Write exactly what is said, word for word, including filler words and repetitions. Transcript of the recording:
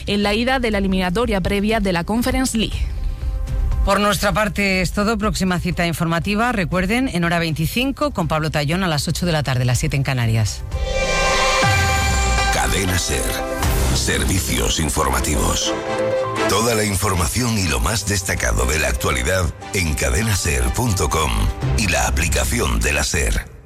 en la ida de la eliminatoria previa de la Conference League. Por nuestra parte es todo. Próxima cita informativa, recuerden, en hora veinticinco con Pablo Tallón a las ocho de la tarde, las siete en Canarias. Cadena SER. Servicios informativos. Toda la información y lo más destacado de la actualidad en cadena ser punto com y la aplicación de la SER.